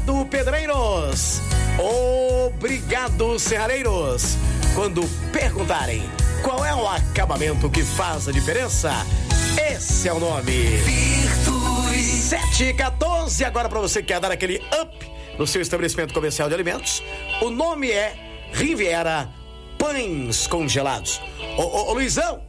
Obrigado, pedreiros. Obrigado, serraleiros. Quando perguntarem qual é o acabamento que faz a diferença, esse é o nome. Virtus. 7h14. Agora, para você que quer dar aquele up no seu estabelecimento comercial de alimentos, o nome é Riviera Pães Congelados. Ô, Luizão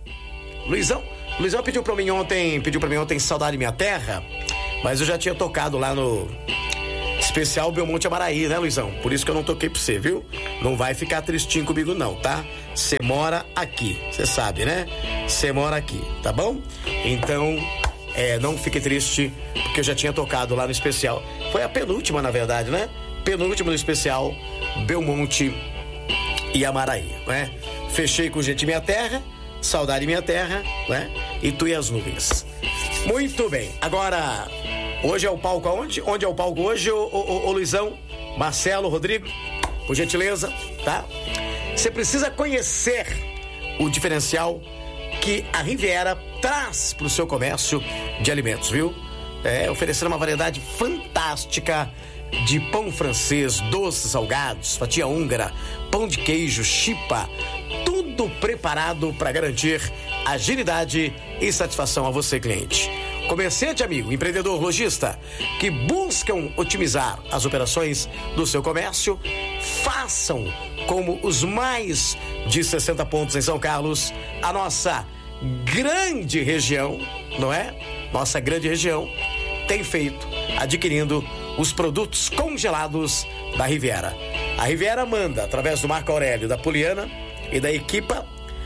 pediu pra mim ontem Saudade Minha Terra, mas eu já tinha tocado lá no especial Belmonte Amaraí, né, Luizão? Por isso que eu não toquei pra você, viu? Não vai ficar tristinho comigo não, tá? Você mora aqui, você sabe, né? Você mora aqui, tá bom? Então, não fique triste, porque eu já tinha tocado lá no especial. Foi a penúltima, na verdade, né? Penúltima no especial Belmonte e Amaraí, né? Fechei com Gente Minha Terra, Saudade Minha Terra, né? E Tu e as Nuvens. Muito bem, agora, hoje é o palco aonde? Onde é o palco hoje, ô Luizão? Marcelo, Rodrigo, por gentileza, tá? Você precisa conhecer o diferencial que a Riviera traz pro seu comércio de alimentos, viu? Oferecendo uma variedade fantástica de pão francês, doces salgados, fatia húngara, pão de queijo, chipa, tudo preparado para garantir agilidade e satisfação a você, cliente. Comerciante amigo, empreendedor, lojista, que buscam otimizar as operações do seu comércio, façam como os mais de 60 pontos em São Carlos, a nossa grande região, não é? Nossa grande região tem feito, adquirindo os produtos congelados da Riviera. A Riviera manda, através do Marco Aurélio, da Poliana e da Equipa,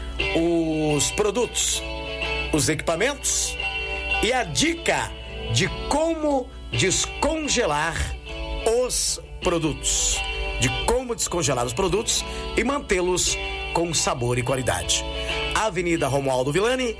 os produtos, os equipamentos e a dica de como descongelar os produtos. De como descongelar os produtos e mantê-los com sabor e qualidade. Avenida Romualdo Villani,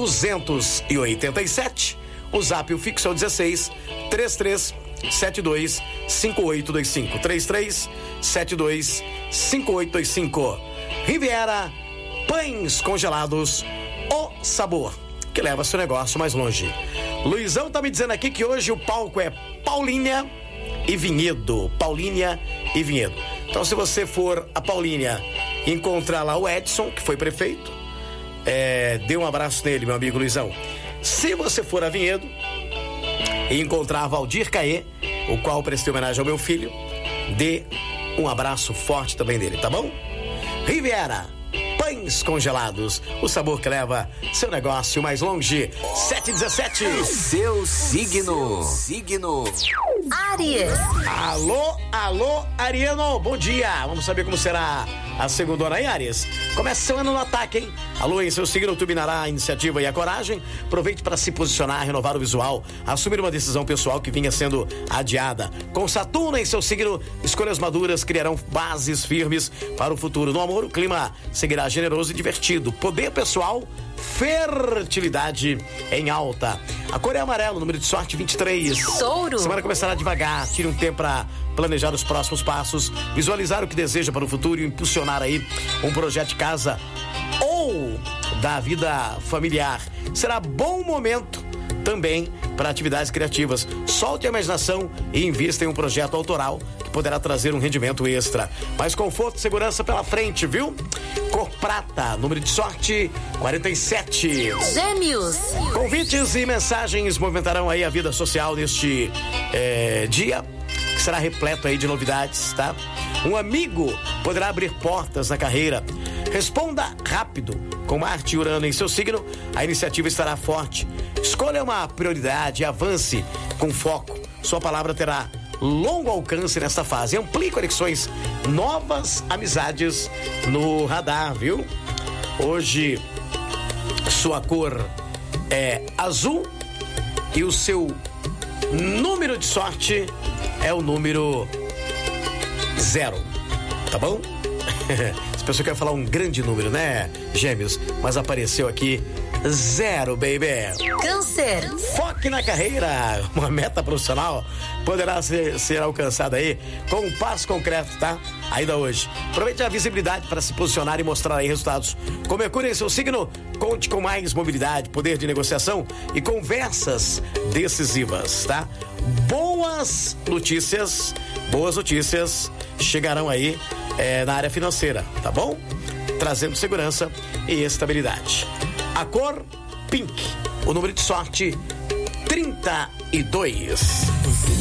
287. O zap o fixo é o 16 33 72 5825 33 72 5825. Riviera Pães Congelados, o sabor que leva seu negócio mais longe. Luizão tá me dizendo aqui que hoje o palco é Paulínia e Vinhedo. Paulínia e Vinhedo. Então, se você for a Paulínia e encontrar lá o Edson, que foi prefeito, dê um abraço nele, meu amigo Luizão. Se você for a Vinhedo e encontrar Valdir Caê, o qual prestei homenagem ao meu filho, dê um abraço forte também dele, tá bom? Riviera Pães Congelados, o sabor que leva seu negócio mais longe. 7h17. Seu signo. Áries. Alô, Ariano, bom dia. Vamos saber como será a segundona aí, Áries. Começa seu ano no ataque, hein? A lua em seu signo turbinará a iniciativa e a coragem. Aproveite para se posicionar, renovar o visual, assumir uma decisão pessoal que vinha sendo adiada. Com Saturno em seu signo, escolhas maduras criarão bases firmes para o futuro. No amor, o clima seguirá generoso e divertido. Poder pessoal, fertilidade em alta. A cor é amarelo, número de sorte 23. Touro. Semana começará devagar, tire um tempo para planejar os próximos passos, visualizar o que deseja para o futuro e impulsionar aí um projeto de casa ou da vida familiar. Será bom momento também para atividades criativas. Solte a imaginação e invista em um projeto autoral que poderá trazer um rendimento extra. Mais conforto e segurança pela frente, viu? Cor prata, número de sorte 47. Gêmeos. Convites e mensagens movimentarão aí a vida social neste dia, que será repleto aí de novidades, tá? Um amigo poderá abrir portas na carreira. Responda rápido. Com Marte e Urano em seu signo, a iniciativa estará forte. Escolha uma prioridade e avance com foco. Sua palavra terá longo alcance nesta fase. Amplie conexões, novas amizades no radar, viu? Hoje, sua cor é azul e o seu número de sorte é o número 0. Tá bom? As pessoas querem falar um grande número, né, Gêmeos? Mas apareceu aqui 0, baby. Câncer. Foque na carreira. Uma meta profissional poderá ser alcançada aí com um passo concreto, tá? Ainda hoje. Aproveite a visibilidade para se posicionar e mostrar aí resultados. Com Mercúrio em seu signo, conte com mais mobilidade, poder de negociação e conversas decisivas, tá? Boa boas notícias chegarão aí na área financeira, tá bom? Trazendo segurança e estabilidade. A cor pink, o número de sorte 32.